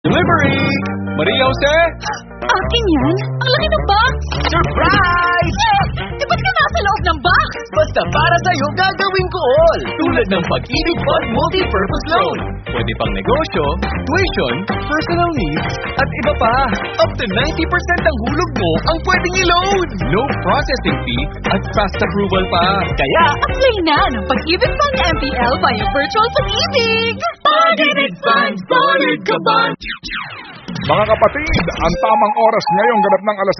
Delivery! Maria Jose? Akin yan? Ang laki ng box! Surprise! Ba't ka nasa loob ng box? Basta para sa'yo gagawin ko all! Tulad ng Pag-ibig Fund Multi-Purpose Loan. Pwede pang negosyo, tuition, personal needs, at iba pa. Up to 90% ng hulog mo ang pwedeng i-loan. No processing fee at fast approval pa. Kaya, Apply na ng Pag-ibig Fund MPL via Virtual Pag-ibig! Pag-ibig Fund, solid ka ba? Mga kapatid, ang tamang oras ngayong ganap ng alas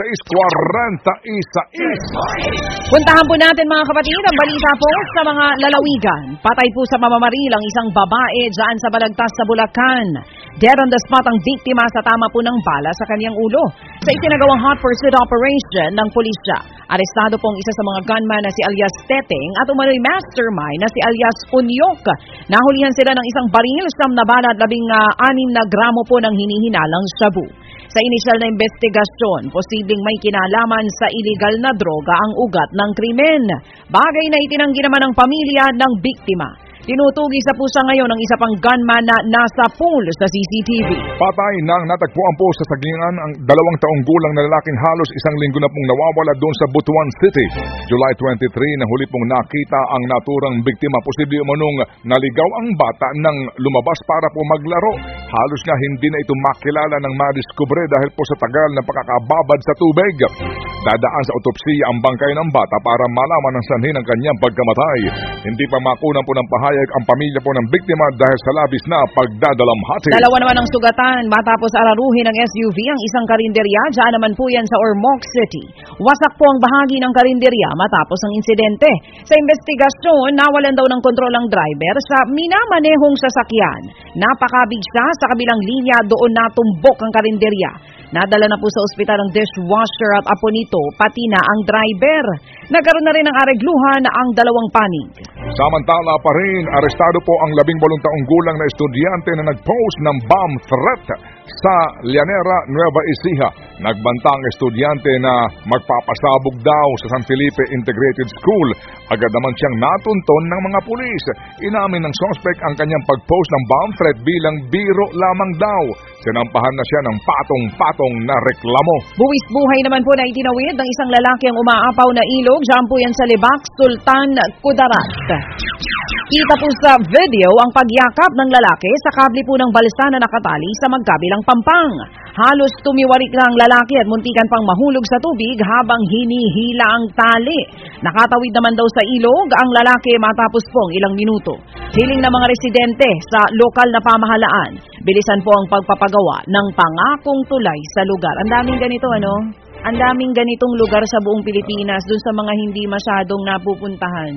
6:41. Puntahan po natin mga kapatid ang balita po sa mga lalawigan. Patay po sa mamamaril ang isang babae dyan sa Balagtas sa Bulacan. Dead on the spot ang biktima sa tama po ng bala sa kanyang ulo. Sa isinagawang hot pursuit operation ng pulisya, arestado pong isa sa mga gunman na si alias Teteng at umano'y mastermind na si alias Unyok. Nahulihan sila ng isang baril, 9 na bala at 16 na gramo po ng hinihinalang shabu. Sa inisyal na investigasyon, posibleng may kinalaman sa iligal na droga ang ugat ng krimen. Bagay na itinanggi naman ng pamilya ng biktima. Tinutugi sa pusa ngayon ng isa pang gunman na nasa pool sa CCTV. Patay nang natagpuan po sa saglingan ang 2 taong gulang na lalaking halos 1 linggo na pong nawawala doon sa Butuan City. July 23 na huli pong nakita ang naturang biktima. Posible umanong naligaw ang bata nang lumabas para po maglaro. Halos nga hindi na ito makilala ng madiskubre dahil po sa tagal na pagkakababad sa tubig. Dadaan sa autopsiya ang bangkay ng bata para malaman ang sanhi ng kanyang pagkamatay. Hindi pa makunan po ng pahayag ang pamilya po ng biktima dahil sa labis na pagdadalamhati. 2 naman ang sugatan matapos araruhin ng SUV ang isang karinderya. Diyan naman po yan sa Ormoc City. Wasak po ang bahagi ng karinderya matapos ang insidente. Sa investigasyon, nawalan daw ng kontrol ang driver sa minamanehong sasakyan. Napakabig siya sa kabilang linya, doon natumbok ang karinderya. Nadala na po sa ospital ang dishwasher at apo nito, pati na ang driver. Nagkaroon na rin ng aregluhan ang 2 panig. Samantala pa rin, arestado po ang 18 taong gulang na estudyante na nag-post ng bomb threat sa Llanera, Nueva Ecija. Nagbanta ang estudyante na magpapasabog daw sa San Felipe Integrated School. Agad naman siyang natunton ng mga pulis. Inamin ng suspect ang kanyang pag-post ng bomb threat bilang biro lamang daw. Sinampahan na siya ng patong-patong na reklamo. Buwis buhay naman po na itinawid ng isang lalaki ang umaapaw na ilog. Diyan po yan sa Libak, Sultan Kudarat. Kita po sa video ang pagyakap ng lalaki sa kable po ng balsa na nakatali sa magkabilang pampang. Halos tumiwarik na ang lalaki at muntikan pang mahulog sa tubig habang hinihila ang tali. Nakatawid naman daw sa ilog ang lalaki matapos pong ilang minuto. Hiling ng mga residente sa lokal na pamahalaan, bilisan po ang pagpapagawa ng pangakong tulay sa lugar. Ang daming ganito, ano? Ang daming ganitong lugar sa buong Pilipinas dun sa mga hindi masyadong napupuntahan.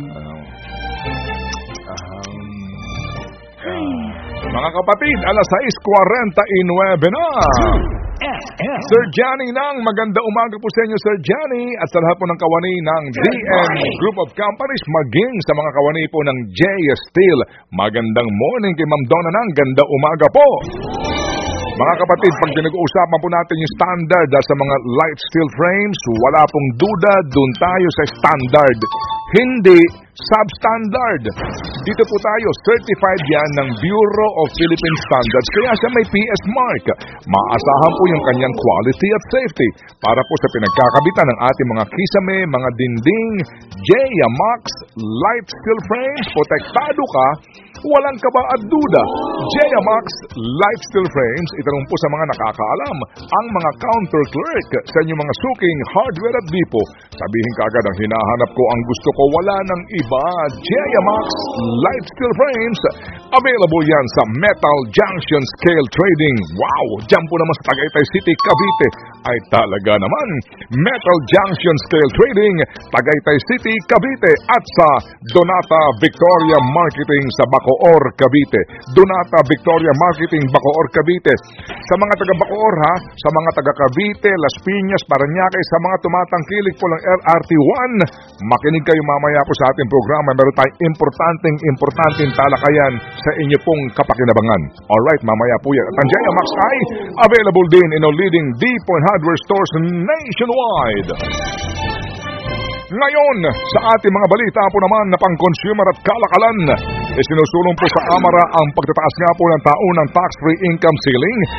Mga kapatid, alas 6:49 na. Sir Johnny Nang, maganda umaga po sa inyo, Sir Johnny, at sa lahat po ng kawani ng DN Group of Companies, maging sa mga kawani po ng J Steel. Magandang morning kay Ma'am Donna Nang, ganda umaga po. Mga kapatid, pag pinag-uusapan po natin yung standard sa mga light steel frames, wala pong duda, dun tayo sa standard. Hindi substandard. Dito po tayo, certified yan ng Bureau of Philippine Standards, kaya siya may PS mark. Maasahan po yung kanyang quality at safety para po sa pinagkakabitan ng ating mga kisame, mga dinding, J-Max light steel frames. Protektado ka, walang kaba at duda. J-Max light steel frames, itanong po sa mga nakakaalam, ang mga counter clerk sa inyong mga suking hardware at depot. Sabihin kaagad ang hinahanap ko, ang gusto ko, wala ng iba. J-Max light steel frames, available yan sa Metal Junction Scale Trading. Wow! Diyan po naman sa Tagaytay City, Cavite. Ay talaga naman, Metal Junction Scale Trading, Tagaytay City, Cavite, at sa Donata Victoria Marketing sa Bacoor, Cavite. Donata Victoria Marketing, Bacoor, Cavite. Sa mga taga-Bacoor ha, sa mga taga-Cavite, Las Piñas, Parañaque, sa mga tumatangkilik po ng LRT1, makinig kayo mamaya po sa ating programa. Meron tayong importanteng talakayan sa inyo pong kapakinabangan. Alright, mamaya po yan. At ang J-Max ay available din in all leading depot and hardware stores nationwide. Ngayon, sa ating mga balita po naman na pang-consumer at kalakalan, sinusulong po sa Kamara ang pagtataas nga po ng taunang tax-free income ceiling sa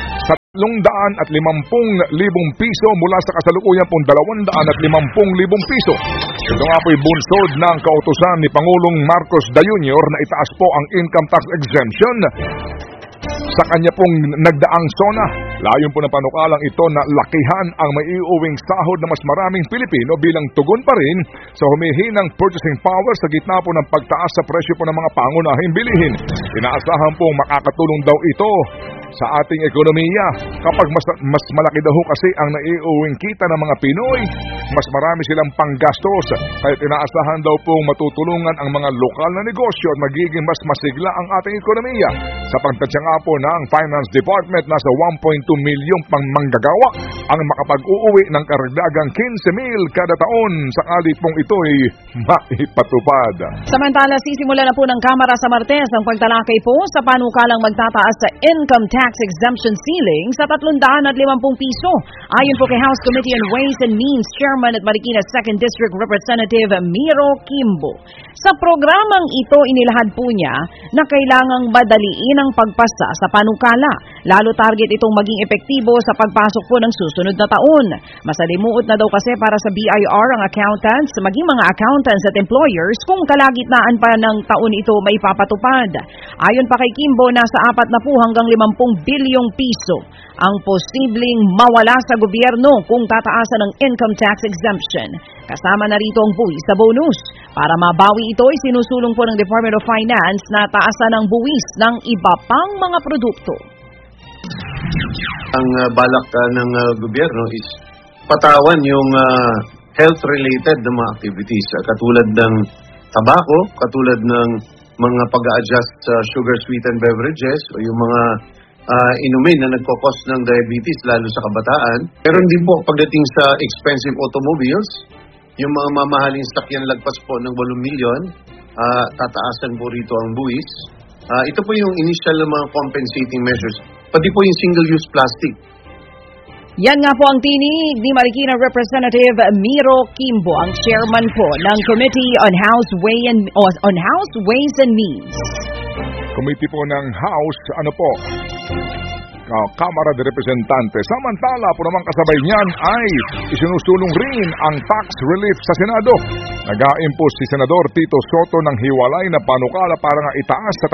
250,000 piso mula sa kasalukuyan pong 250,000 piso. Ito nga po'y bunsod ng kautusan ni Pangulong Marcos Jr. na itaas po ang income tax exemption sa kanya pong nagdaang SONA. Layon po ng panukalang ito na lakihan ang maiuwing sahod na mas maraming Pilipino bilang tugon pa rin sa humihinang purchasing power sa gitna po ng pagtaas sa presyo po ng mga pangunahing bilihin. Inaasahan pong makakatulong daw ito sa ating ekonomiya. Kapag mas malaki daw kasi ang naiuwing kita ng mga Pinoy, mas marami silang panggastos. Kaya inaasahan daw pong matutulungan ang mga lokal na negosyo at magiging mas masigla ang ating ekonomiya. Sa pagtansya nga po ng Finance Department, nasa 1.2 milyong pang manggagawa ang makapag-uuwi ng karagdagang 15,000 kada taon sakali pong ito'y maipatupad. Samantala, sisimula na po ng Kamara sa Martes ang pagtalakay po sa panukalang magtataas sa income tax exemption ceiling sa 350 piso. Ayon po kay House Committee on Ways and Means Chairman at Marikina 2nd District Representative Miro Kimbo. Sa programang ito, inilahad po niya na kailangang madaliin ang pagpasa sa panukala. Lalo target itong maging epektibo sa pagpasok po ng susunod na taon. Masalimuot na daw kasi para sa BIR ang accountants, maging mga accountants at employers kung kalagitnaan pa ng taon ito may papatupad. Ayon pa kay Kimbo, nasa 4 na po hanggang 50 bilyong piso ang posibleng mawala sa gobyerno kung tataasan ng income tax exemption. Kasama na rito ang buwis sa bonus. Para mabawi ito, isinusulong po ng Department of Finance na taasan ang buwis ng iba pang mga produkto. Ang balak ng gobyerno is patawan yung health-related na mga activities. Katulad ng tabako, katulad ng mga pag-a-adjust sa sugar-sweetened beverages o yung mga inumin na nagkakos ng diabetes lalo sa kabataan. Pero hindi po pagdating sa expensive automobiles, yung mga mamahaling sakyan lagpas po ng 8 milyon, tataasan po rito ang buwis. Ito po yung initial na mga compensating measures. Pati po yung single-use plastic. Yan nga po ang tinig ni Marikina Representative Miro Kimbo, ang chairman po ng Committee on House Ways and Means. Committee po ng House, Kamara de Representantes. Samantala po naman kasabay niyan ay isinusulong rin ang tax relief sa Senado. Nag-a-impose si Senador Tito Soto ng hiwalay na panukala para nga itaas sa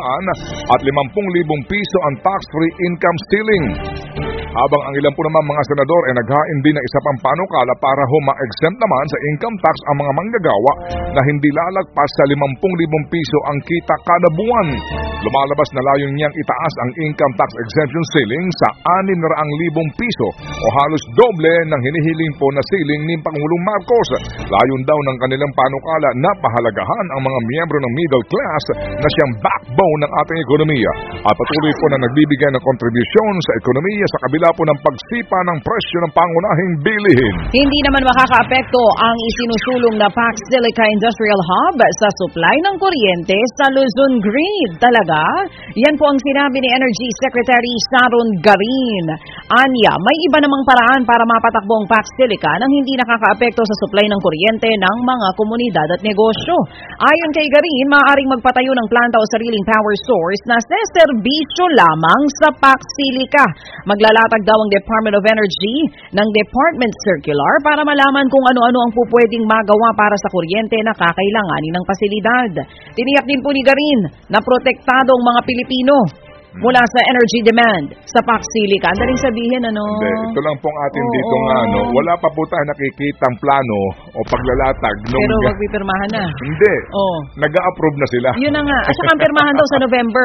350,000 piso ang tax-free income ceiling. Habang ang ilan po naman mga senador ay naghain din ng isa pang panukala para ma-exempt naman sa income tax ang mga manggagawa na hindi lalagpas sa 50,000 piso ang kita kada buwan. Lumalabas na layon niyang itaas ang income tax exemption ceiling sa 600,000 piso o halos doble ng hinihiling po na ceiling ni Pangulong Marcos. Layon daw ng kanilang panukala na pahalagahan ang mga miyembro ng middle class na siyang backbone ng ating ekonomiya at patuloy po na nagbibigay ng kontribusyon sa ekonomiya sa kabila po ng pagsipa ng presyo ng pangunahing bilihin. Hindi naman makakaapekto ang isinusulong na Pax Silica Industrial Hub sa supply ng kuryente sa Luzon Grid. Talaga? Yan po ang sinabi ni Energy Secretary Sharon Garin. Anya, may iba namang paraan para mapatakbo ang Pax Silica nang hindi nakakaapekto sa supply ng kuryente ng mga komunidad at negosyo. Ayon kay Garin, maaaring magpatayo ng planta o sariling power source na seserbisyo lamang sa Pax Silica. Maglalatag daw ang Department of Energy ng Department Circular para malaman kung ano-ano ang pupwedeng magawa para sa kuryente na kakailanganin ng pasilidad. Tiniyak din po ni Garin na protektado ang mga Pilipino mula sa energy demand sa Pax Silica. Ang daling sabihin, Hindi, ito lang pong atin dito nga, wala pa po tayo nakikitang plano o paglalatag. Pero magpipirmahan na. Hindi. Nag-a-approve na sila. Yun na nga. At saka ang pirmahan daw sa November.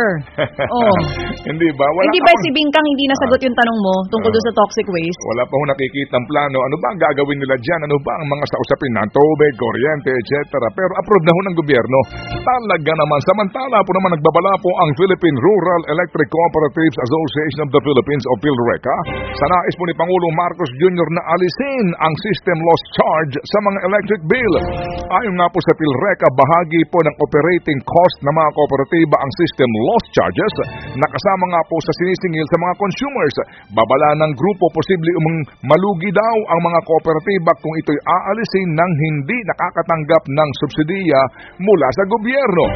Hindi ba? Hindi ba si Bingkang hindi nasagot yung tanong mo tungkol doon sa toxic waste? Wala pa ho nakikitang plano. Ano ba ang gagawin nila dyan? Ano ba ang mga sausapin ng tubig, kuryente, etc. Pero approve na ho ng gobyerno. Talaga naman. Samantala po naman nagbabala po ang Philippine Rural Electric Cooperatives Association of the Philippines o PhilReca sa nais po ni Pangulong Marcos Jr. na alisin ang system loss charge sa mga electric bill. Ayon nga po sa PhilReca, bahagi po ng operating cost ng mga kooperatiba ang system loss charges na kasama nga po sa sinisingil sa mga consumers. Babala ng grupo, posible malugi daw ang mga kooperatiba kung ito'y aalisin ng hindi nakakatanggap ng subsidiya mula sa gobyerno.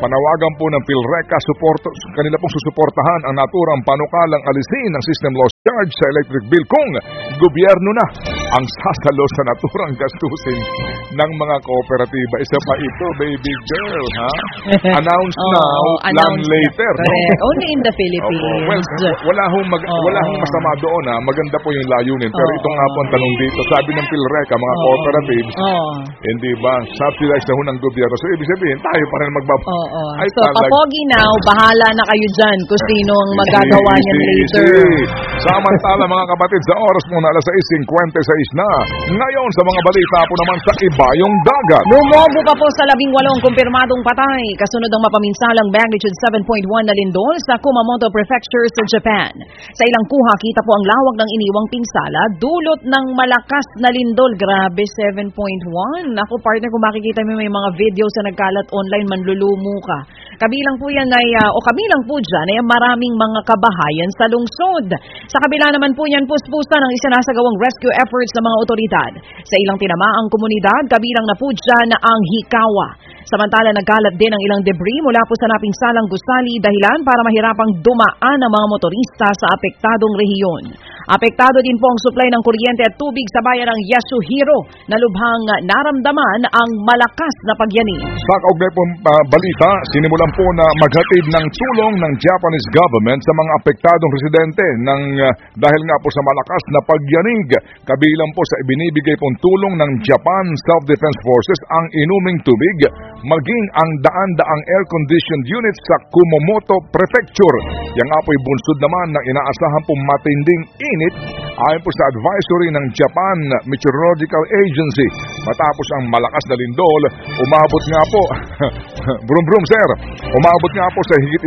Panawagan po ng PhilReca, kanila pong susuportahan ang naturang panukalang alisin ng system loss charge sa electric bill kung gobyerno na ang sasalo sa naturang gastusin ng mga kooperatiba. Isa pa ito, baby girl, ha? Announce now, plan later. Correct. No? Only in the Philippines. Well, wala hong masama doon, ha? Maganda po yung layunin. Pero ito nga po ang tanong dito. Sabi ng PhilReca, mga cooperatives, hindi ba, subsidized na ho ng gobyerno. So, ibig sabihin, tayo pa rin So, papogi now, bahala na kayo dyan kung sino ang magagawa niyan later. Samantala, mga kapatid, sa oras muna, alas 6:56 na. Ngayon, sa mga balita po naman sa Ibayong Dagat. Lumobo pa po sa 18 kumpirmadong patay, kasunod ng mapaminsalang magnitude 7.1 na lindol sa Kumamoto Prefecture sa Japan. Sa ilang kuha, kita po ang lawak ng iniwang pinsala, dulot ng malakas na lindol. Grabe, 7.1. Ako, partner, kung makikita mo may mga videos na nagkalat online, manlulumo ka. Kabilang po yan ay, kabilang po dyan ay maraming mga kabahayan sa lungsod. Sa kabila naman po yan, puspusan ang isinasagawang rescue efforts ng mga otoridad. Sa ilang tinamaang komunidad, kabilang na po dyan ang Hikawa. Samantala, nagkalat din ang ilang debris mula po sa napinsalang gusali dahilan para mahirapang dumaan ang mga motorista sa apektadong rehiyon. Apektado din po ang supply ng kuryente at tubig sa bayan ng Yasuhiro na lubhang naramdaman ang malakas na pagyanig. Sa kaugnay pong balita, sinimulan po na maghatid ng tulong ng Japanese government sa mga apektadong residente dahil nga po sa malakas na pagyanig. Kabilang po sa ibinibigay pong tulong ng Japan Self-Defense Forces ang inuming tubig, maging ang daan-daang air-conditioned units sa Kumamoto Prefecture. Yang nga po'y bunsod naman ng inaasahan pong matinding init ayon po sa advisory ng Japan Meteorological Agency. Matapos ang malakas na lindol, umabot nga po, brum sir, umabot nga po sa higit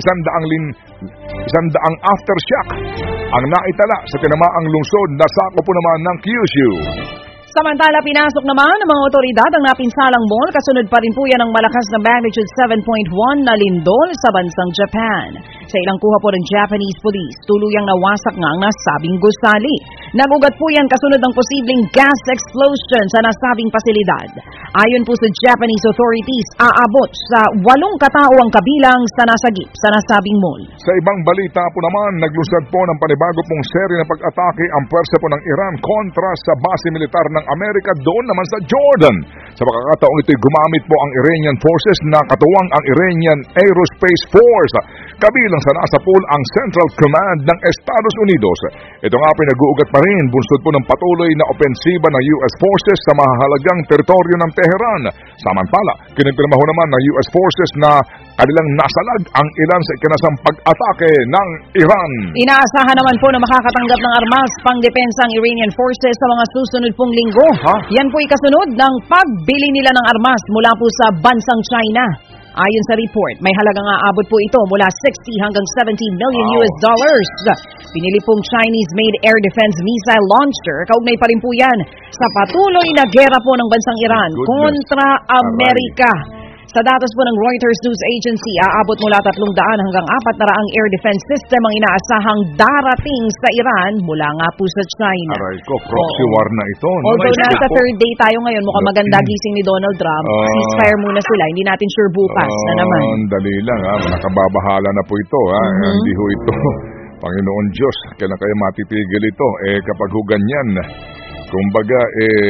100 aftershock ang naitala sa tinamaang lungsod na sakop po naman ng Kyushu. Samantala, pinasok naman ng mga otoridad ang napinsalang mall. Kasunod pa rin po yan ang malakas na magnitude 7.1 na lindol sa bansang Japan. Sa ilang kuha po ng Japanese police, tuluyang nawasak nga ang nasabing gusali. Nagugat po yan kasunod ng posibleng gas explosion sa nasabing pasilidad. Ayon po sa Japanese authorities, aabot sa 8 katao ang kabilang sa nasagip sa nasabing mall. Sa ibang balita po naman, naglusad po ng panibago pong seri ng pag-atake ang pwersa po ng Iran kontra sa base militar ng Amerika doon naman sa Jordan. Sa pagkakataong ito'y gumamit po ang Iranian forces na katuwang ang Iranian Aerospace Force. Kabilang sa nasa pool ang Central Command ng Estados Unidos. Ito nga pinag-uugat pa rin, bunsod po ng patuloy na opensiba ng US forces sa mahalagang teritoryo ng Tehran. Samantala, kinimpirmaho naman ng US forces na kanilang nasalag ang ilan sa ikinasang pag-atake ng Iran. Inaasahan naman po na makakatanggap ng armas pang-depensa ang Iranian forces sa mga susunod pong linggo. Yan po'y kasunod ng pagbili nila ng armas mula po sa bansang China. Ayon sa report, may halagang aabot po ito mula 60 hanggang 70 million US dollars. Pinili pong Chinese-made air defense missile launcher. Kaugnay pa rin po yan sa patuloy na gera po ng bansang Iran kontra Amerika. Sa datos po ng Reuters News Agency, aabot mula 300 hanggang 400 air defense system ang inaasahang darating sa Iran mula nga po sa China. Aray ko, proxy war na ito. No? Although nasa third day tayo ngayon, mukhang maganda gising ni Donald Trump. Ceasefire muna sila, hindi natin sure bukas na naman. Dali lang, nakababahala na po ito. Hindi ho ito, Panginoon Diyos, kailan kayo matitigil ito? Kapag ho ganyan, kumbaga,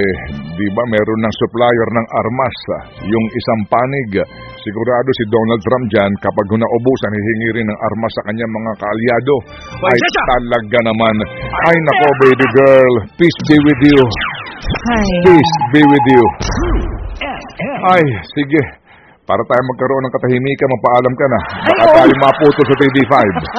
di ba meron ng supplier ng armas, yung isang panig. Sigurado si Donald Trump dyan, kapag naubusan, hihingi rin ng armas sa kanyang mga kaalyado. Ay talaga naman. Ay nako, baby girl, peace be with you. Peace be with you. Ay, sige. Para tayo magkaroon ng katahimikan, magpaalam ka na. Baka tayo maputol sa TV5.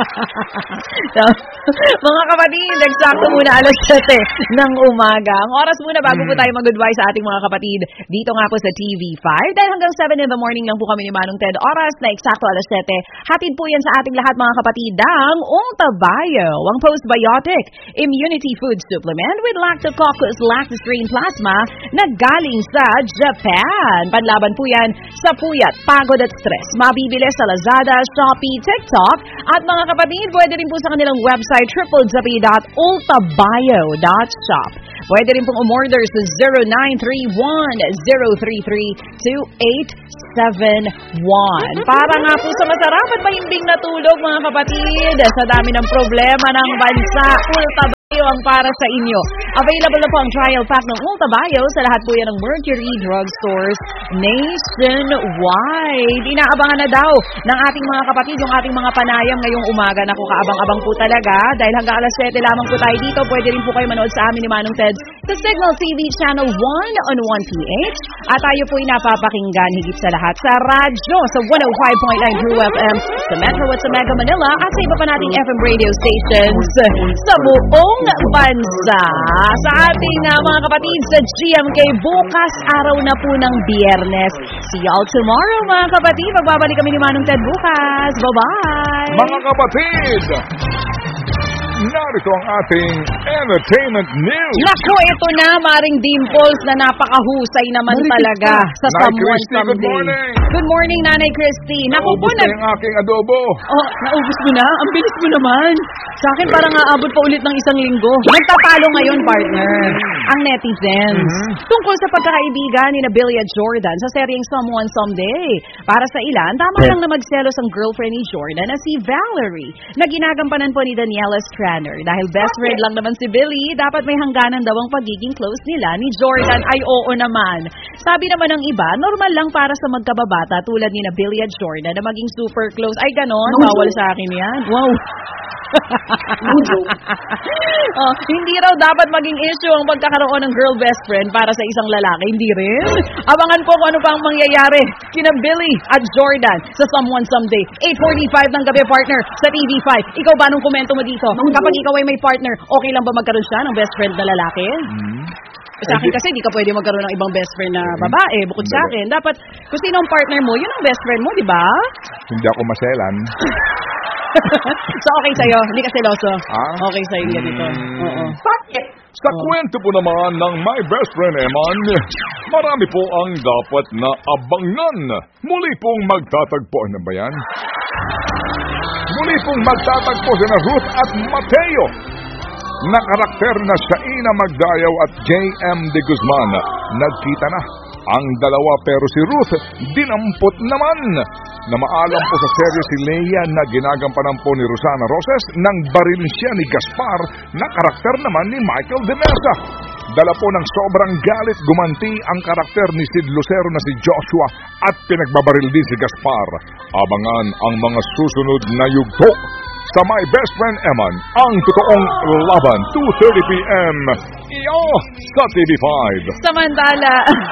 So, mga kapatid, eksakto muna alas 7 ng umaga. Ang oras muna bago po tayo mag-goodbye sa ating mga kapatid dito nga po sa TV5. Dahil hanggang 7 in the morning lang po kami ni Manong Ted. Oras na eksakto alas 7. Hatid po yan sa ating lahat mga kapatid ng Ulta Bio, ang postbiotic immunity food supplement with lactococcus lactostrain plasma na galing sa Japan. Panlaban po yan sa pagod at stress. Mabibili sa Lazada, Shopee, TikTok, at mga kapatid, pwede rin po sa kanilang website www.ultabio.shop. Pwede rin pong umorder sa 0931-033-2871. Para nga po sa masarap at mahimbing na tulog, mga kapatid. Sa dami ng problema ng bansa, Ulta Bio ang para sa inyo. Available na po ang trial pack ng Ulta Bio sa lahat po yan ng Mercury Drugstores nationwide. Inaabangan na daw ng ating mga kapatid yung ating mga panayam ngayong umaga. Naku, kaabang-abang po talaga. Dahil hanggang alas 7 lamang po tayo dito. Pwede rin po kayo manood sa amin ni Manong Ted sa Signal TV Channel 1 on 1PH. At tayo po napapakinggan higit sa lahat sa radyo sa 105.9 True FM sa Metro at sa Mega Manila at sa iba pa nating FM radio stations sa buong bansa. Sa ating mga kapatid sa GMK, bukas araw na po ng Biyernes. See y'all tomorrow, mga kapatid. Magbabalik kami ni Manong Ted bukas. Bye-bye! Mga kapatid, narito ang ating entertainment news. Naku, ito na, Maring Dimples, na napakahusay naman talaga sa Nay Someone Christy, Someday. good morning. Good morning, Nanay Christy. Naku po, Naubos na yung aking adobo. Oh, naubos mo na? Ang bilis mo naman. Sa akin, parang aabot pa ulit ng isang linggo. Nagtatalo ngayon, partner, ang netizens. Tungkol sa pagkakaibigan ni Billy at Jordan sa seryeng Someone Someday. Para sa ilan, tama lang na magselos ang girlfriend ni Jordan na si Valerie, na ginagampanan po ni Daniela Straner. Dahil best friend lang naman si Billy, dapat may hangganan daw ang pagiging close nila ni Jordan. Ay, oo naman. Sabi naman ng iba, normal lang para sa magkababata tulad ni Billy at Jordan na maging super close. Ay, ganon. Bawal sa akin yan. Wow. Hindi raw dapat maging issue ang pagkakaroon ng girl best friend para sa isang lalaki. Hindi rin. Abangan po kung ano pa ang mangyayari kina Billy at Jordan sa Someone Someday. 8:45 ng gabi, partner, sa TV5. Ikaw ba, anong komento mo dito? Kapag ikaw ay may partner, okay lang ba magkaroon siya ng best friend na lalaki? Sa akin kasi, di ka pwede magkaroon ng ibang best friend na babae. Bukod sa akin, dapat kung sino ang partner mo, yun ang best friend mo, di ba? Hindi ako maselan. So, okay sa'yo. Hindi ka seloso. Okay sa'yo yan ito. Oo. Sa kwento po naman ng My Best Friend Eman, marami po ang dapat na abangan. Muli pong magtatagpo. Ano ba yan? Muli pong magtatagpo sina Ruth at Mateo na karakter na Shaina Magdayaw at J.M. de Guzman. Nagkita na ang dalawa pero si Ruth dinampot naman. Na maalam po sa serye si Leia na ginagampanan po ni Rosana Roses nang baril siya ni Gaspar na karakter naman ni Michael de Mesa. Dala po ng sobrang galit, gumanti ang karakter ni Sid Lucero na si Joshua at pinagbabaril din si Gaspar. Abangan ang mga susunod na yugto sa My Best Friend Eman, ang totoong laban, 2:30 p.m. Iyo sa TV5. Samantala,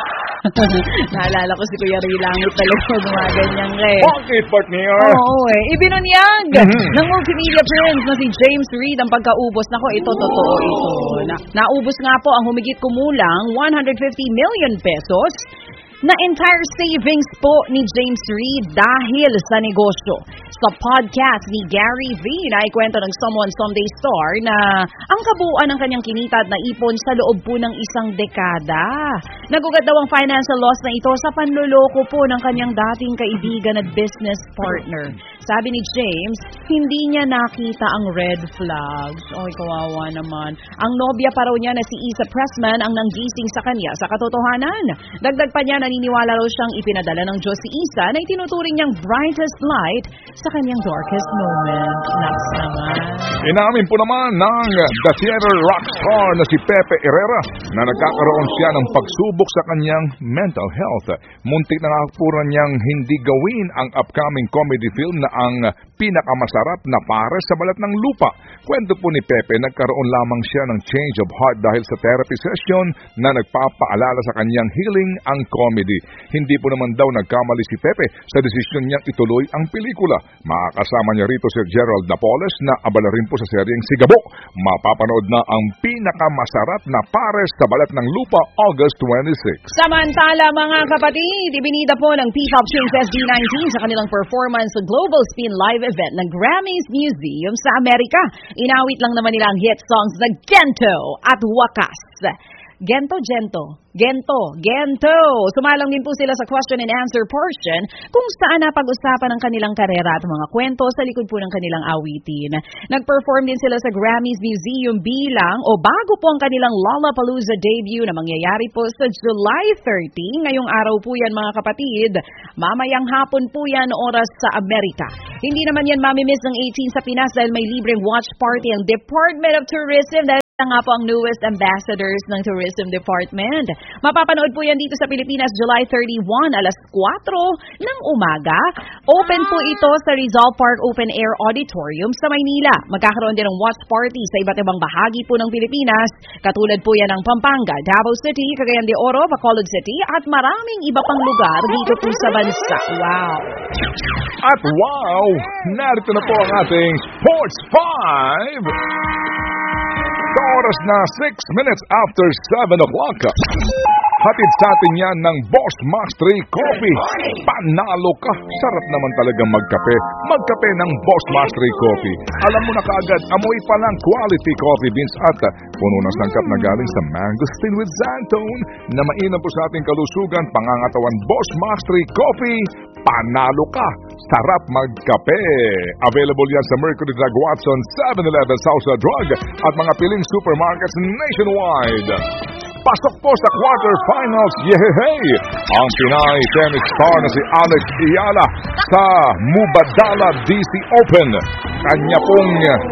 naalala ko si Kuya Ray Langit talaga gumaganyang Bakit, partner? Oo ibinunyag ng multimedia prince na si James Reid ang pagkaubos. Nako, ito totoo ito. Naubos nga po ang humigit kumulang 150 million pesos na entire savings po ni James Reid dahil sa negosyo. Sa podcast ni Gary V na ikwento ng Someone Someday star na ang kabuuan ng kanyang kinita at naipon sa loob po ng isang dekada. Nagugat daw ang financial loss na ito sa panloloko po ng kanyang dating kaibigan at business partner. Sabi ni James, hindi niya nakita ang red flags. Oy, kawawa naman. Ang nobya pa raw niya na si Isa Pressman ang nanggising sa kanya sa katotohanan. Dagdag pa niya, naniniwala raw siyang ipinadala ng Diyos si Isa na itinuturing niyang brightest light sa kanyang darkest moment. Naks naman. Inamin po naman ng The Theater rockstar na si Pepe Herrera na nagkakaroon siya ng pagsubok sa kanyang mental health. Muntik na nakapuran niyang hindi gawin ang upcoming comedy film na ang pinakamasarap na pares sa balat ng lupa. Kwento po ni Pepe, nagkaroon lamang siya ng change of heart dahil sa therapy session na nagpapaalala sa kanyang healing ang comedy. Hindi po naman daw nagkamali si Pepe sa desisyon niyang ituloy ang pelikula. Makakasama niya rito si Gerald Napoles na abala rin po sa seryeng Sigabo. Mapapanood na ang pinakamasarap na pares sa balat ng lupa August 26. Samantala, mga kapatid, ibinida po ng P-Pop Tunes SB19 sa kanilang performance sa Global Spin Live event ng Grammys Museum sa Amerika. Inawit lang naman nila ang hit songs na Gento at Wakas. Gento. Sumalang din po sila sa question and answer portion kung saan napag-usapan ang kanilang karera at mga kwento sa likod po ng kanilang awitin. Nag-perform din sila sa Grammys Museum bilang o bago po ang kanilang Lollapalooza debut na mangyayari po sa July 30. Ngayong araw po yan mga kapatid. Mamayang hapon po yan oras sa Amerika. Hindi naman yan mamimiss ng 18 sa Pinas dahil may libreng watch party ang Department of Tourism dahil nga po ang newest ambassadors ng Tourism Department. Mapapanood po yan dito sa Pilipinas July 31, alas 4 ng umaga. Open po ito sa Rizal Park Open Air Auditorium sa Maynila. Magkakaroon din ng watch party sa iba't ibang bahagi po ng Pilipinas. Katulad po yan ng Pampanga, Davao City, Cagayan de Oro, Bacolod City, at maraming iba pang lugar dito po sa bansa. Wow! At wow, narito na po ang ating Sports 5. Sa oras na 6 minutes after 7 o'clock. Hatid sa atin yan ng Boss Max 3 Coffee. Panalo ka. Sarap naman talagang magkape. Magkape ng Boss Max 3 Coffee. Alam mo na kaagad, amoy pa lang quality coffee beans at puno ng sangkap na galing sa mangosteen with xantone na mainam po sa ating kalusugan. Pangangatawan Boss Max 3 Coffee. Panalo ka. Sarap magkape. Available yan sa Mercury Drug Watson, 7-Eleven, Sousa Drug at mga piling supermarkets nationwide. Pasok po sa quarterfinals, yehey! Ang Pinay tennis star na si Alex Ayala sa Mubadala DC Open. Kanya pong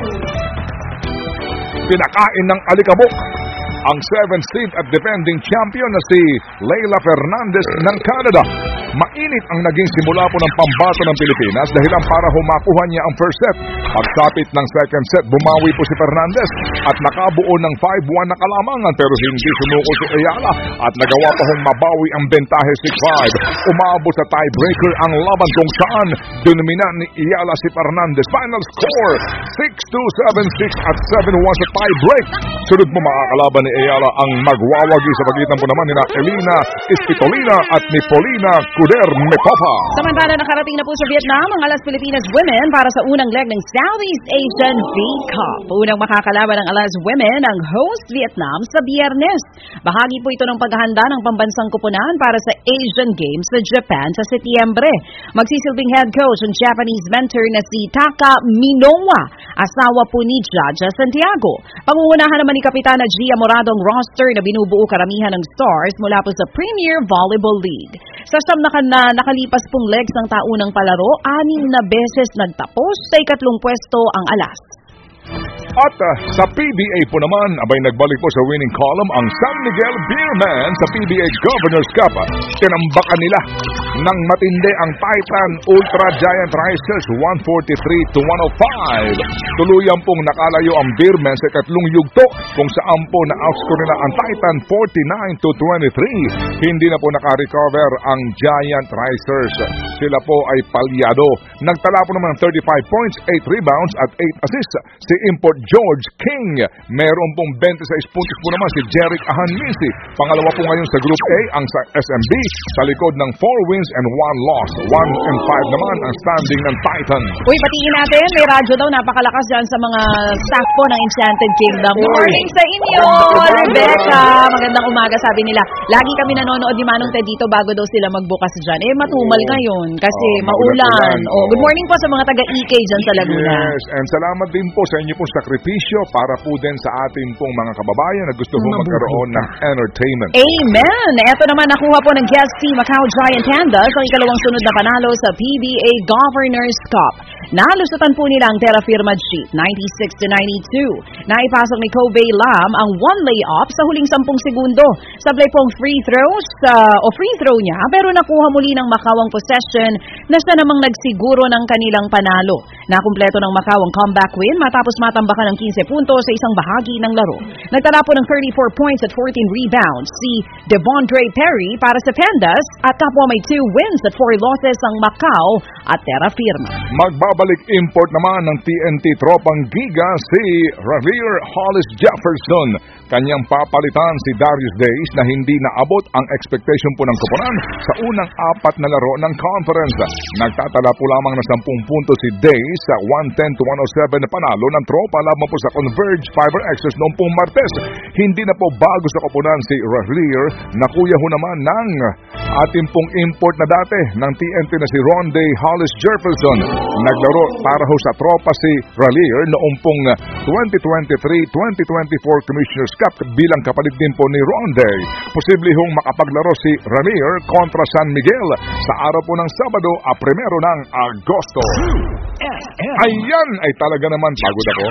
pinakain ng alikabok ang 7th seed at defending champion na si Leila Fernandez ng Canada. Mainit ang naging simula po ng pambato ng Pilipinas dahilan para humakuha niya ang first set. Pagsapit ng second set, bumawi po si Fernandez at nakabuo ng 5-1 na kalamangan pero hindi sumuko si Ayala at nagawa pa hong mabawi ang bentahe 6-5. Umabot sa tiebreaker ang laban kung saan dinumina ni Ayala si Fernandez. Final score 6-2, 7-6 at 7-1 sa tiebreak. Sunod mo makakalaban ni Ayala ang magwawagi sa pagitan po naman nina Elina Espitolina at ni Paulina Kuder Mekopa. Samantala nakarating na po sa Vietnam ang Alas Pilipinas Women para sa unang leg ng Southeast Asian V-Cup. Unang makakalaban ng Alas Women ang host Vietnam sa Biyernes. Bahagi po ito ng paghahanda ng pambansang kupunan para sa Asian Games sa Japan sa Setyembre. Magsisilbing head coach ang Japanese mentor na si Taka Minowa, asawa po ni Jaja Santiago. Pangungunahan naman ni Kapitana Gia Morado ang roster na binubuo karamihan ng stars mula po sa Premier Volleyball League. Sa siyam na nakalipas pong legs ng taunang palaro, 6 na beses nagtapos sa ikatlong pwesto ang Alas. At sa PBA po naman, abay nagbalik po sa winning column ang San Miguel Beermen sa PBA Governor's Cup. Tinambakan nila ng matindi ang Titan Ultra Giant Risers 143-105. Tuluyan pong nakalayo ang Beermen sa ikatlong yugto kung saan po na-outscore nila ang Titan 49-23. Hindi na po nakarecover ang Giant Risers. Sila po ay palyado. Nagtala po naman ng 35 points, 8 rebounds at 8 assists si Import George King. Meron pong 26 puntos po naman si Jeric Ahanmisi. Pangalawa po ngayon sa Group A ang sa SMB sa likod ng 4 wins and 1 loss. 1-5 naman ang standing ng Titan. Uy, batiin natin. May radyo daw. Napakalakas dyan sa mga staff po ng Enchanted Kingdom. Good morning sa inyo, Rebecca. Magandang umaga, sabi nila. Lagi kami nanonood ni Manong Ted dito bago daw sila magbukas dyan. Matumal ngayon kasi maulan. Good morning po sa mga taga-EK dyan sa Laguna. Yes, and salamat din po sa inyo pong sakripisyo para po din sa ating pong mga kababayan na gusto pong magkaroon ng entertainment. Amen! Ito naman nakuha po ng Guest Team Macau Giant Pandas ang ikalawang sunod na panalo sa PBA Governor's Cup. Nalusutan po nila ang Terra Firma Sheet 96-92. Naipasok ni Kobe Lam ang 1 layup sa huling 10 segundo. Sablay pong free throw niya pero nakuha muli ng Macau ang possession na siya namang nagsiguro ng kanilang panalo. Nakumpleto ng Macau ang comeback win matapos matambakan ng 15 puntos sa isang bahagi ng laro. Nagtala po ng 34 points at 14 rebounds si Devondre Perry para sa Pandas at kapwa may 2 wins at 4 losses ang Macau at Terra Firma. Magbabalik import naman ng TNT tropang Giga si Javier Hollis Jefferson. Kanyang papalitan si Darius Days na hindi naabot ang expectation po ng koponan sa unang 4 na laro ng conference. Nagtatala po lamang ng 10 puntos si Days sa 110-107 na panalo ng tropa lamang po sa Converge Fiber Access noong pong Martes. Hindi na po bago sa koponan si Ralier na kuya ho naman ng ating pong import na dati ng TNT na si Ronde Hollis Jefferson. Naglaro para ho sa tropa si Ralier noong pong 2023-2024 Commissioner's Cup bilang kapalit din po ni Ronde. Posible hong makapaglaro si Ralier kontra San Miguel sa araw po ng Sabado, 1 ng Agosto. Ayan ay talaga naman pagod ako.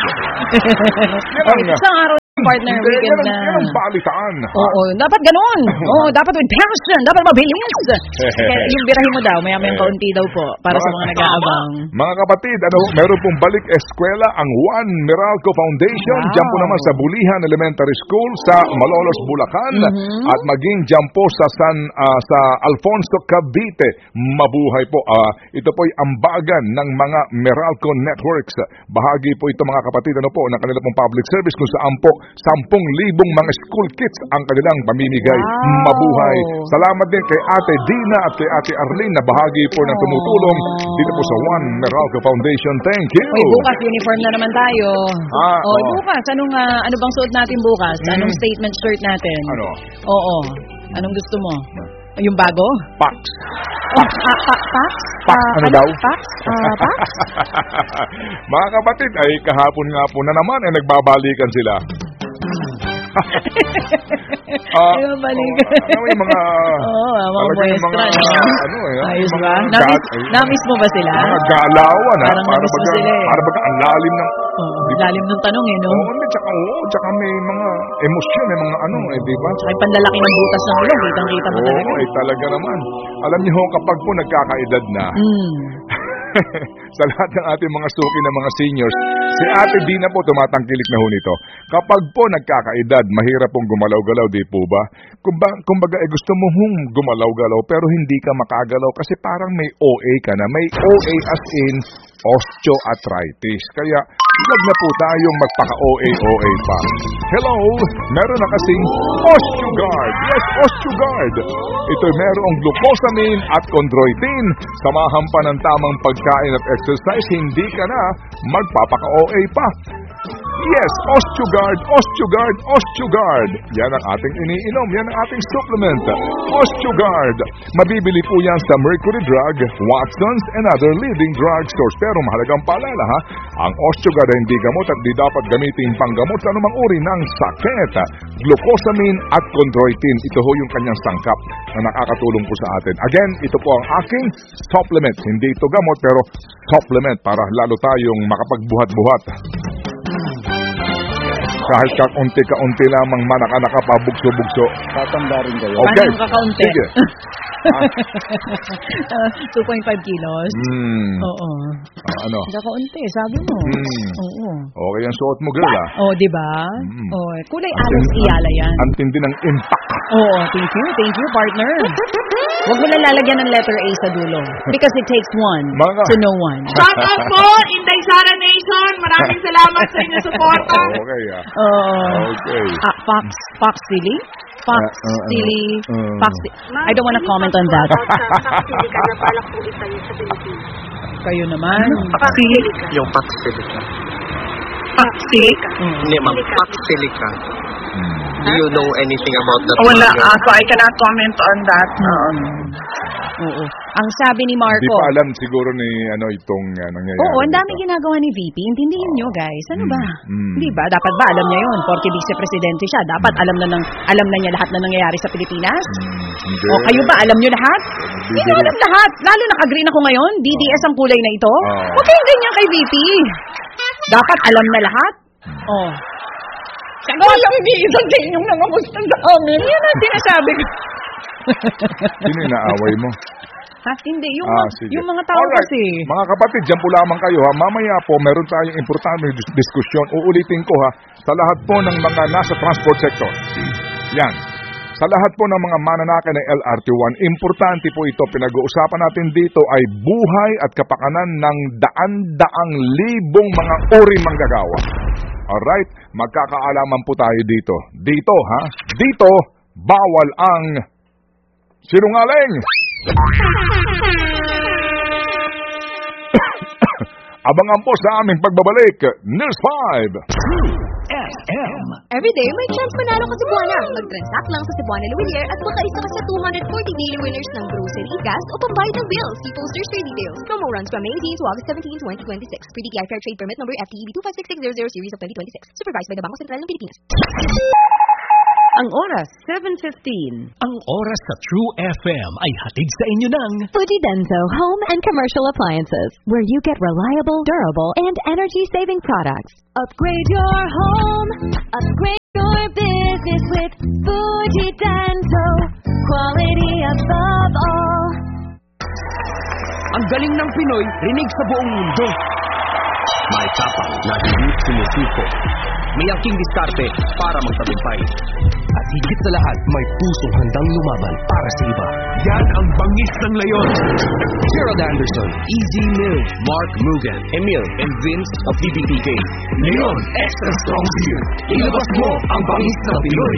Isang araw partner weekend na. Yan ang balitaan. Oo, dapat ganun. Oo, dapat with passion, dapat mabilis. Kaya yung birahin mo daw, maya-mayang kaunti daw po para sa mga nag-aabang. Mga kapatid, meron pong balik eskwela ang Juan Meralco Foundation. Wow. Diyan po naman sa Bulihan Elementary School sa Malolos, Bulacan. At maging diyan po sa sa Alfonso, Cavite. Mabuhay po. Ito po'y ambagan ng mga Meralco Networks. Bahagi po ito mga kapatid ng kanila pong public service kung saan po 10,000 mga school kits ang kanilang pamimigay. Wow. Mabuhay. Salamat din kay Ate Dina at kay Ate Arlene na bahagi po ng tumutulong dito po sa Juan Meralco Foundation. Thank you. Oy, bukas uniform na naman tayo. Bukas, ano bang suot natin bukas? Anong statement shirt natin? Ano? Oo. Anong gusto mo? Yung bago? Pax. Pax? Ano daw? Pax? Pax? Mga kapatid, ay kahapon nga po na naman ay nagbabalikan sila. Nagbabalikan. Yung mga... mga muestra. Ayos ba? Namiss mo ba sila? Mga galawan, ha? Parang namiss mo sila eh. Para baga ang lalim ng... Lalim ng tanong eh, no? Tsaka may mga emosyon, may mga di ba? Tsaka yung panlalaki ng butas ng ulo, kitang-kita mo talaga. Ay talaga naman. Alam niyo kapag po nagkakaedad na, sa lahat ng ating mga suki ng mga seniors, si Ate Dina po tumatangkilik na ho nito. Kapag po nagkakaedad, mahirap pong gumalaw-galaw, di po ba? Kumbaga, gusto mo gumalaw-galaw pero hindi ka makagalaw kasi parang may OA ka na. May OA as in osteoarthritis. Kaya, huwag na po tayong magpaka-OA pa. Hello! Meron na kasing OsteoGuard. Yes, OsteoGuard. Ito merong glucosamine at chondroitin. Samahan pa ng tamang pagkain at exercise, hindi ka na magpapaka-OA pa. Yes, OsteoGuard, OsteoGuard, OsteoGuard. Yan ang ating iniinom. Yan ang ating supplement. OsteoGuard. Mabibili po yan sa Mercury Drug, Watson's, and other leading drugstores. Pero mahalagang paalala ha, ang OsteoGuard ay hindi gamot at di dapat gamitin panggamot sa anumang uri ng sakit. Glucosamine at chondroitin. Ito ho yung kanyang sangkap na nakakatulong po sa atin. Again, ito po ang aking supplement. Hindi ito gamot pero supplement para lalo tayong makapagbuhat-buhat. Kahit kaunti-kaunti lamang manaka-naka pa, bugso-bugso. Tatanda rin kayo. Okay. Paano kakaunti? Sige. 2.5 kilos? Oo. Ano? Kakaunti, sabi mo. Oo. Okay ang suot mo, girl, ah. Oo, di ba? Kulay alas iyala yan. Ang tindi ng impact. Oo, thank you, partner. Huwag mo na lalagyan ng letter A sa dulo. Because it takes one to know one. Shout out po, Inday Sara Nation. Maraming salamat sa inyong suporta. Okay, ah. Okay. Fox Silly? Fox Silly. I don't want to comment on that. Kayo naman. Yung Paxilica. Paksilica. Hindi, ma'am. Paxilica. Do you know anything about that? Wala, so I cannot comment on that. Oo. Ang sabi ni Marco. Hindi pa alam siguro ni itong nangyayari. Oo, ang dami ginagawa ni VP. Intindihin nyo, guys. Ano ba? Hindi ba? Dapat ba alam niya yun? Porque vice-presidente siya. Dapat alam na niya lahat na nangyayari sa Pilipinas? Hindi. O kayo ba? Alam nyo lahat? Hindi nyo alam lahat. Lalo naka-green ako ngayon. DDS ang kulay na ito. Huwag kayong ganyan kay VP. Dapat alam na lahat. Siya lang isang sa inyong nangamusta sa amin. Yan ang sinasabi ko. Sino yung naaway mo? Ha? Hindi. Sige. Yung mga tao Alright. kasi. Mga kapatid, dyan po lamang kayo ha. Mamaya po, meron tayong importante diskusyon. Uulitin ko ha. Sa lahat po ng mga nasa transport sector. Yan. Sa lahat po ng mga mananakay ng LRT1, importante po ito. Pinag-uusapan natin dito ay buhay at kapakanan ng daan-daang libong mga uri manggagawa. Alright? Magkakaalaman po tayo dito. Dito ha. Dito, bawal ang sinungaling. Abangan po sa aming pagbabalik. News 5. FM. Everyday may chance manalo ka sa Cebuana. Mag-transact lang sa Cebuana Luwilier at makaisa ka sa 240 daily winners ng grocery, gas o pambayad ng bills. See posters for details. Promo runs from May 18 to August 17, 2026. Pre-DTI Fair Trade Permit number FTEB 256600 series of 2026. Supervised by the Bangko Sentral ng Pilipinas. Ang oras, 7:15. Ang oras sa True FM ay hatid sa inyo ng Fujidenso Home and Commercial Appliances, where you get reliable, durable, and energy-saving products. Upgrade your home, upgrade your business with Fujidenso. Quality above all. Ang galing ng Pinoy, rinig sa buong mundo. May tapang na hindi sumusuko. May angking diskarte para magtagumpay. At higit sa lahat, may pusong handang lumaban para sa iba. Yan ang bangis ng Leon. Gerald Anderson, Easy Mill, Mark Mugen, Emil, and Vince of DBTK. Leon Extra Strong Beer. Ilabas mo ang bangis ng Pinoy.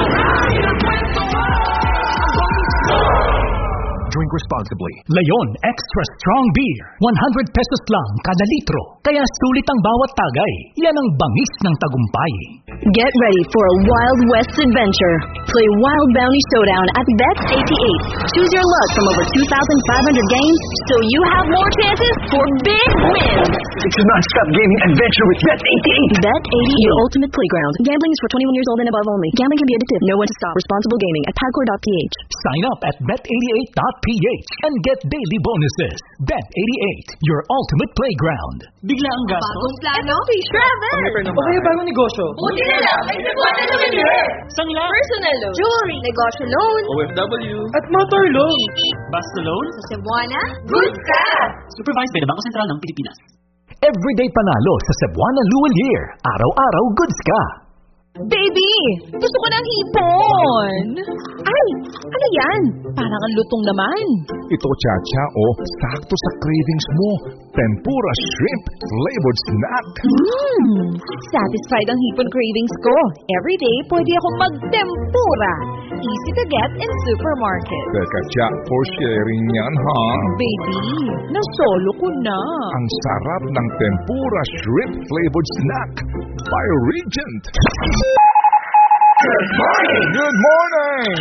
Drink responsibly. Leon Extra Strong Beer. 100 pesos lang kada litro. Kaya sulit ang bawat tagay. Yan ang bangis ng tagumpay. Get ready for a Wild West adventure. Play Wild Bounty Showdown at Bet88. Choose your luck from over 2,500 games, so you have more chances for big wins. It's a non-stop gaming adventure with Bet88. Bet88, your ultimate playground. Gambling is for 21 years old and above only. Gambling can be addictive. Know when to stop. Responsible gaming at PAGCOR.ph. Sign up at Bet88.ph and get daily bonuses. Bet88, your ultimate playground. Bigla ang gasto. Bagong plano? Travel! O kaya bagong negosyo. Buti na lang, may Cebuana Luwilier. Sangla. Personal loan. Jewelry. Negosyo loan. OFW. At motor loan. Basta loan. Sa Cebuana, good ka! Supervised by the Bangko Sentral ng Pilipinas. Everyday panalo sa Cebuana Luwilier. Araw-araw goods ka. Baby, gusto ko ng hipon. Ay, ano yan? Parang ang lutong naman. Ito, Chacha, sakto sa cravings mo. Tempura shrimp flavored snack. Satisfied ang hipon cravings ko. Every day, pwede akong magtempura. Easy to get in supermarket. Teka, Cha, for sharing yan, ha? Baby, nasolo ko na. Ang sarap ng tempura shrimp flavored snack by Regent. Good morning! Good morning!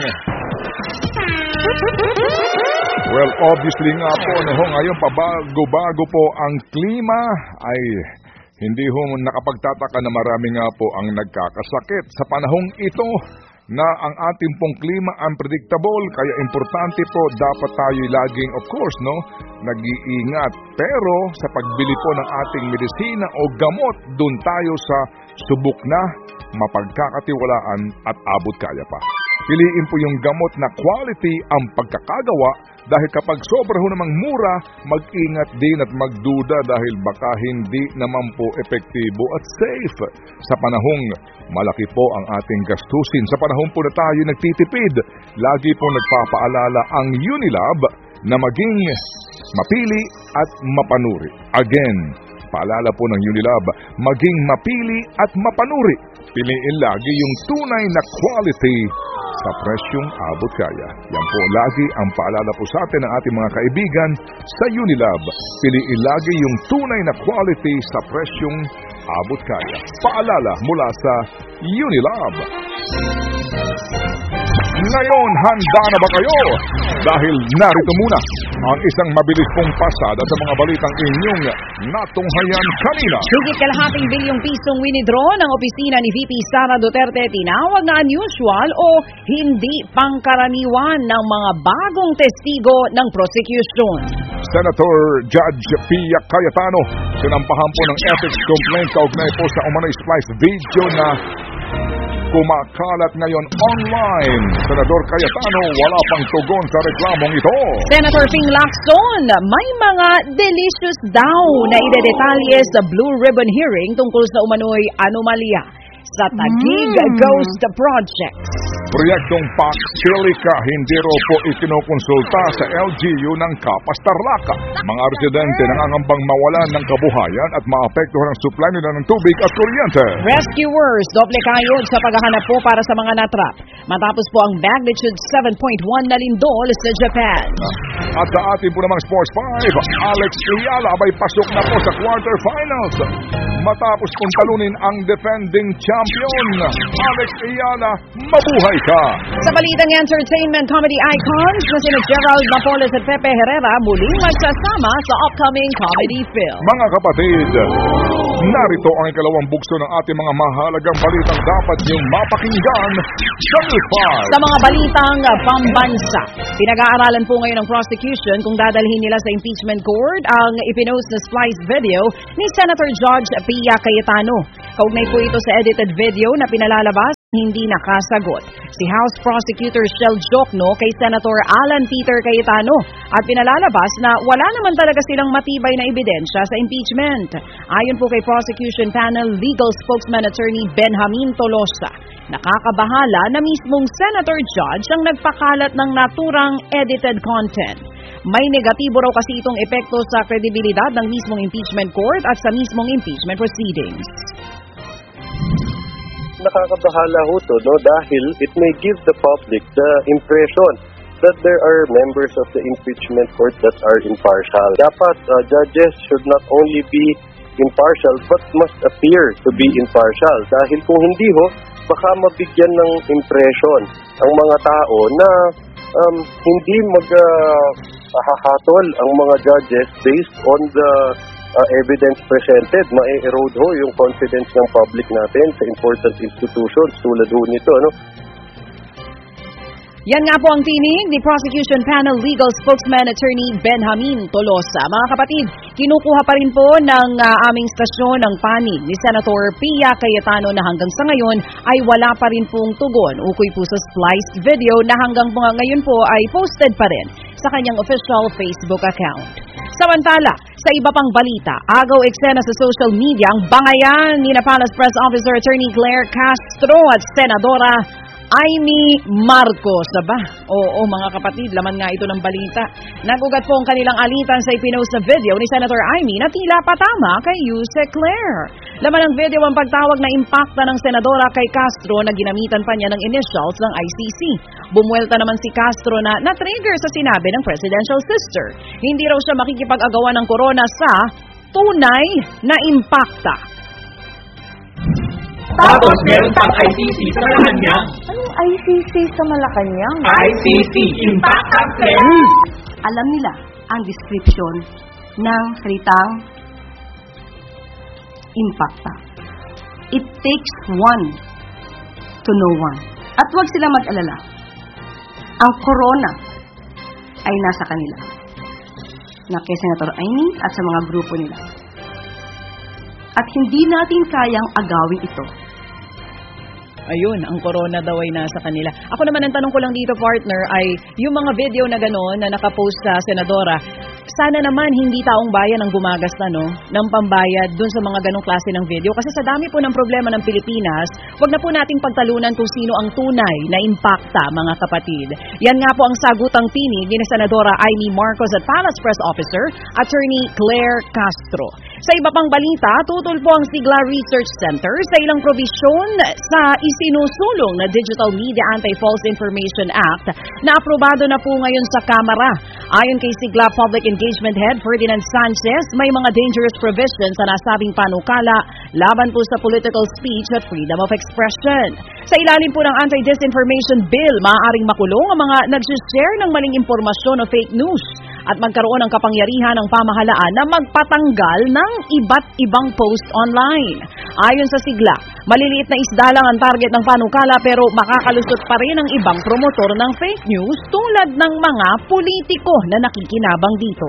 Well, obviously nga po, ngayon pabago-bago po ang klima ay hindi ho nakapagtataka na marami nga po ang nagkakasakit sa panahong ito na ang ating pong klima unpredictable, kaya importante po dapat tayo laging, of course, nag-iingat. Pero sa pagbili po ng ating medisina o gamot, dun tayo sa subok na, mapagkakatiwalaan at abot kaya pa. Piliin po yung gamot na quality ang pagkakagawa dahil kapag sobra ho namang mura, mag-ingat din at magduda dahil baka hindi naman po epektibo at safe. Sa panahong malaki po ang ating gastusin, sa panahon po na tayo nagtitipid, lagi po nagpapaalala ang Unilab na maging mapili at mapanuri. Again, paalala po ng Unilab, maging mapili at mapanuri. Piliin lagi yung tunay na quality sa presyong abot kaya. Yan po lagi ang paalala po sa atin ng ating mga kaibigan sa Unilab. Piliin lagi yung tunay na quality sa presyong abot kaya. Paalala mula sa Unilab. Ngayon, handa na ba kayo? Dahil narito muna ang isang mabilis pong pasada sa mga balitang inyong natunghayan kanina. Higit kalahating bilyong pisong winidraw ng opisina ni VP Sara Duterte tinawag na unusual o hindi pangkaraniwan ng mga bagong testigo ng prosecution. Senator Judge Pia Cayetano, sinampahan po ng ethics complaint kaugnay po sa umano'y splice video na kumakalat ngayon online. Senador Cayetano, wala pang tugon sa reklamong ito. Senator Ping Lacson, may mga delicious daw na idedetalye sa Blue Ribbon hearing tungkol sa umano'y anomalya sa Taguig Ghost Project. Proyektong Pax Silica hindi raw po ikinukonsulta sa LGU ng Kapas Tarlac. Mga residente nangangambang mawalan ng kabuhayan at maapektuhan ang supply nila ng tubig at kuryente. Rescuers, doble kayod sa paghahanap po para sa mga natrap. Matapos po ang magnitude 7.1 na lindol sa Japan. At sa ating po namang Sports 5, Alex Ayala abay pasok na po sa quarterfinals. Matapos pong talunin ang defending champion, Alex Ayala, mabuhay ka! Sa balitang entertainment comedy icons na sina Gerald Napoles at Pepe Herrera muling magsasama sa upcoming comedy film. Mga kapatid, narito ang ikalawang bugso ng ating mga mahalagang balitang dapat niyong mapakinggan sa News 5. Sa mga balitang pambansa, pinag-aaralan po ngayon ng prosecution kung dadalhin nila sa impeachment court ang ipinost na spliced video ni Senator Judge Pia Cayetano. Kaugnay po ito sa edited video na pinalalabas, hindi nakasagot si House Prosecutor Shel Jokno kay Senator Alan Peter Cayetano at pinalalabas na wala naman talaga silang matibay na ebidensya sa impeachment. Ayon po kay Prosecution Panel Legal Spokesman Attorney Benjamin Tolosa, nakakabahala na mismong Senator Judge ang nagpakalat ng naturang edited content. May negatibo raw kasi itong epekto sa kredibilidad ng mismong impeachment court at sa mismong impeachment proceedings. Nakakabahala ho to, no? Dahil it may give the public the impression that there are members of the impeachment court that are impartial. Dapat judges should not only be impartial but must appear to be impartial. Dahil kung hindi ho, baka mabigyan ng impression ang mga tao na hindi hahatol ang mga judges based on the evidence presented. Ma-erode ho yung confidence ng public natin sa important institutions tulad ho nito, no? Yan nga po ang tinig ni Prosecution Panel Legal Spokesman Attorney Benjamin Tolosa. Mga kapatid, kinukuha pa rin po ng aming stasyon ng panig ni Senator Pia Cayetano na hanggang sa ngayon ay wala pa rin pong tugon. Ukoy po sa spliced video na hanggang ngayon po ay posted pa rin sa kanyang official Facebook account. Samantala, sa iba pang balita, agaw eksena sa social media ang bangayan ni Palace Press Officer Attorney Claire Castro at Senadora Amy Marcos. Aba, oo mga kapatid, laman nga ito ng balita. Nagugat po ang kanilang alitan sa ipinost na video ni Senator Amy na tila patama kay Yuse Claire. Laman ng video ang pagtawag na impakta ng senadora kay Castro na ginamitan pa niya ng initials ng ICC. Bumuelta naman si Castro na na-trigger sa sinabi ng presidential sister. Hindi raw siya makikipag-agawan ng corona sa tunay na impakta. Tapos meron pang ICC sa Malacanang. Anong ICC sa Malacanang? ICC, Impact Campaign. Alam nila ang description ng salitang impacta. It takes one to know one. At huwag sila mag-alala. Ang corona ay nasa kanila. Na kay Senator Amy at sa mga grupo nila. At hindi natin kayang agawin ito. Ayun, ang corona daw ay nasa kanila. Ako naman, ang tanong ko lang dito, partner, ay yung mga video na gano'n na nakapost sa senadora, sana naman hindi taong bayan ang gumagasta, no, ng pambayad dun sa mga ganong klase ng video. Kasi sa dami po ng problema ng Pilipinas, wag na po nating pagtalunan kung sino ang tunay na impakta, mga kapatid. Yan nga po ang sagutang tinig ni Senadora Amy Marcos at Palace Press Officer, Attorney Claire Castro. Sa iba pang balita, tutol po ang Sigla Research Center sa ilang probisyon sa isinusulong na Digital Media Anti-False Information Act na aprobado na po ngayon sa Kamara. Ayon kay Sigla Public Engagement Head Ferdinand Sanchez, may mga dangerous provisions sa nasabing panukala laban po sa political speech at freedom of expression. Sa ilalim po ng Anti-Disinformation Bill, maaaring makulong ang mga nag-share ng maling impormasyon o fake news at magkaroon ng kapangyarihan ng pamahalaan na magpatanggal ng iba't ibang post online. Ayon sa sigla, maliliit na isda lang ang target ng panukala pero makakalusot pa rin ang ibang promotor ng fake news tulad ng mga politiko na nakikinabang dito.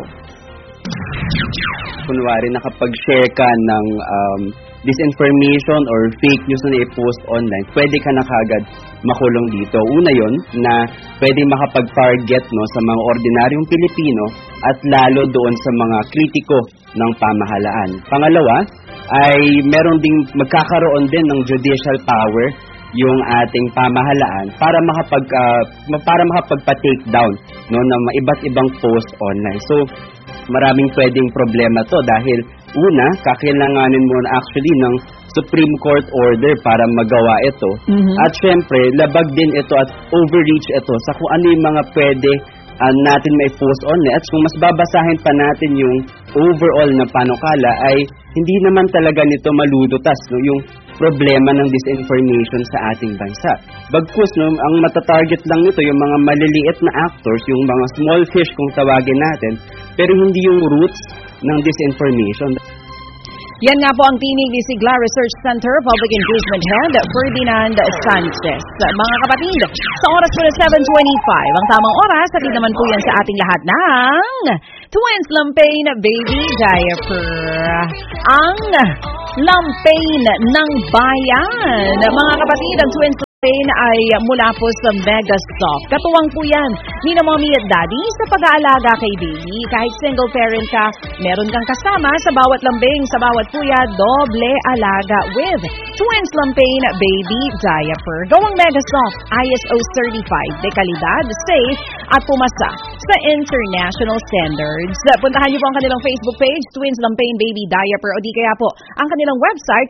Kunwari, nakapag-share ka ng disinformation or fake news na i-post online, pwede ka na kagad makulong dito. Una yon na pwede makapag-target, no, sa mga ordinaryong Pilipino at lalo doon sa mga kritiko ng pamahalaan. Pangalawa, ay meron ding magkakaroon din ng judicial power yung ating pamahalaan para makapagpa-take down no ng iba't ibang post online. So maraming pwedeng problema to dahil una, kakailanganin mo actually ng Supreme Court order para magawa ito. At syempre, labag din ito at overreach ito sa kung ano yung mga pwede natin may post online. At kung mas babasahin pa natin yung overall na panukala ay hindi naman talaga nito malulutas no, yung problema ng disinformation sa ating bansa. Bagkus no, ang matatarget lang nito yung mga maliliit na actors, yung mga small fish kung tawagin natin, pero hindi yung roots ng disinformation. Yan nga po ang tinig ni Sigla Research Center Public Engagement Head Ferdinand Sanchez. Mga kapatid, sa oras po na 7:25, ang tamang oras, at naman po yan sa ating lahat ng Twins Lampain Baby Diaper. Ang Lampain ng Bayan. Mga kapatid, ang Twins Lampain ay mula po sa Mega Soft. Katuwang po yan ni na mommy at daddy sa pag-aalaga kay baby. Kahit single parent ka, meron kang kasama sa bawat lambing, sa bawat puya, doble alaga with Twins Lampain Baby Diaper. Gawang Mega Soft, ISO certified, de kalidad, safe, at pumasa sa international standards. Puntahan niyo po ang kanilang Facebook page, Twins Lampain Baby Diaper, o di kaya po ang kanilang website,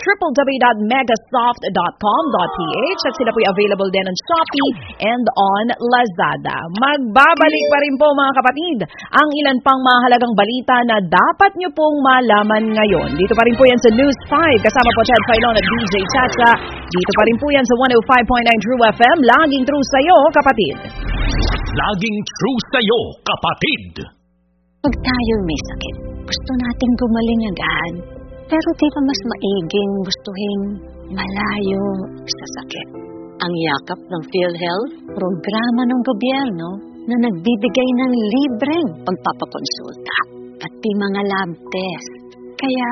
www.megasoft.com.ph, at sila po available din on Shopee and on Lazada. Magbabalik pa rin po mga kapatid ang ilan pang mahalagang balita na dapat nyo pong malaman ngayon. Dito pa rin po yan sa News 5. Kasama po Chad Filon at DJ Chacha. Dito pa rin po yan sa 105.9 True FM. Laging true sa'yo, kapatid. Laging true sa'yo, kapatid. Pag tayo may sakit, gusto natin gumaling agad. Pero di ba mas maiging gustuhin malayo sa sakit? Ang yakap ng PhilHealth, programa ng gobyerno na nagbibigay ng libreng pagpapakonsulta, pati mga lab test. Kaya